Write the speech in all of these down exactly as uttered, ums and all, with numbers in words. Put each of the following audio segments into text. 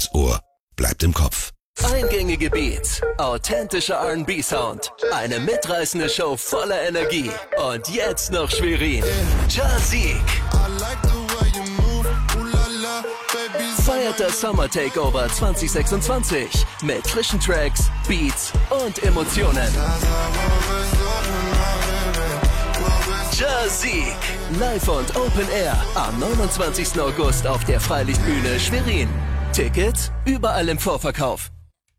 Das Ohr bleibt im Kopf. Eingängige Beats, authentischer R and B-Sound, eine mitreißende Show voller Energie und jetzt noch Schwerin. Jazik feiert das Summer Takeover zwanzig sechsundzwanzig mit frischen Tracks, Beats und Emotionen. Jazik, live und Open Air am neunundzwanzigsten August auf der Freilichtbühne Schwerin. Tickets überall im Vorverkauf.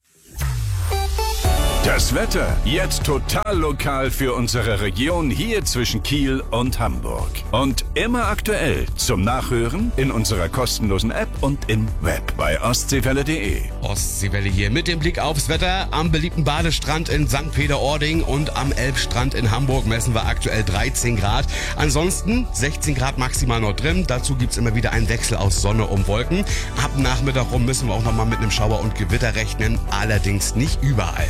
Das Wetter jetzt total lokal für unsere Region hier zwischen Kiel und Hamburg. Und immer aktuell zum Nachhören in unserer kostenlosen App und im Web bei ostseewelle punkt de. Ostseewelle hier mit dem Blick aufs Wetter. Am beliebten Badestrand in Sankt Peter-Ording und am Elbstrand in Hamburg messen wir aktuell dreizehn Grad. Ansonsten sechzehn Grad maximal noch drin. Dazu gibt's immer wieder einen Wechsel aus Sonne und Wolken. Ab Nachmittag rum müssen wir auch nochmal mit einem Schauer und Gewitter rechnen. Allerdings nicht überall.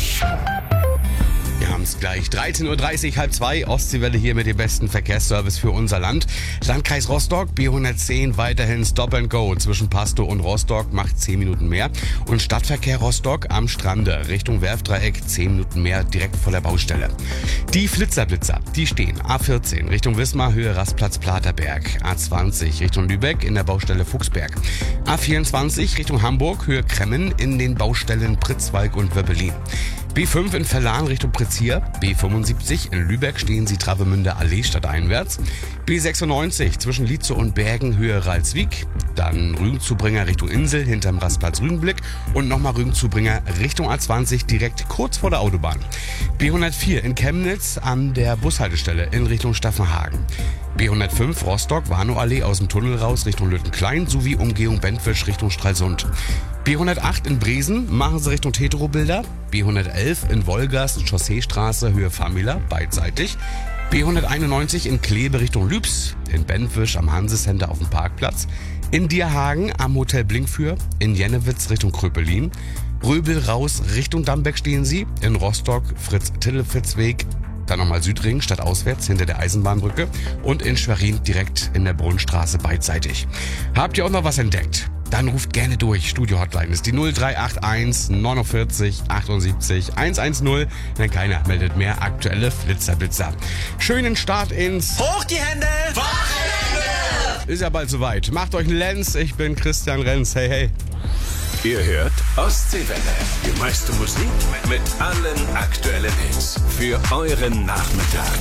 Wir haben es gleich. dreizehn Uhr dreißig, halb zwei. Ostseewelle hier mit dem besten Verkehrsservice für unser Land. Landkreis Rostock, B hundertzehn, weiterhin Stop and Go zwischen Pastow und Rostock, macht zehn Minuten mehr. Und Stadtverkehr Rostock am Strande Richtung Werftdreieck, zehn Minuten mehr, direkt vor der Baustelle. Die Flitzerblitzer, die stehen A vierzehn Richtung Wismar, Höhe Rastplatz Platerberg. A zwanzig Richtung Lübeck in der Baustelle Fuchsberg. A vierundzwanzig Richtung Hamburg, Höhe Kremmen in den Baustellen Pritzwalk und Wöbbelin. B fünf in Verlan Richtung Prezier, B fünfundsiebzig in Lübeck stehen Sie Travemünde Allee stadteinwärts, B sechsundneunzig zwischen Lietzow und Bergen Höhe Ralswiek, dann Rügenzubringer Richtung Insel hinterm Rastplatz Rügenblick und nochmal Rügenzubringer Richtung A zwanzig direkt kurz vor der Autobahn. B hundertvier in Chemnitz an der Bushaltestelle in Richtung Staffenhagen. B hundertfünf Rostock, Warnow-Allee aus dem Tunnel raus Richtung Lüttenklein sowie Umgehung Bentwisch Richtung Stralsund. B hundertacht in Bresen, machen Sie Richtung Teterow-Bilder. B hundertelf in Wolgast, Chausseestraße, Höhe Famila, beidseitig. B hunderteinundneunzig in Kleve Richtung Lübs, in Bentwisch am Hansecenter auf dem Parkplatz. In Dierhagen am Hotel Blinkfür, in Jennewitz Richtung Kröpelin. Röbel raus Richtung Dambeck stehen Sie, in Rostock Fritz-Tillefitz-Weg. Dann nochmal Südring, stadtauswärts hinter der Eisenbahnbrücke und in Schwerin direkt in der Brunnenstraße beidseitig. Habt ihr auch noch was entdeckt? Dann ruft gerne durch. Studio-Hotline ist die null drei acht eins neunundvierzig achtundsiebzig hundertzehn. Wenn keiner meldet mehr, aktuelle Flitzerblitzer. Schönen Start ins Hoch die Hände! Wochenende! Ist ja bald soweit. Macht euch einen Lenz. Ich bin Christian Renz. Hey, hey. Ihr hört Ostseewelle. Die meiste Musik mit allen aktuellen Hits für euren Nachmittag.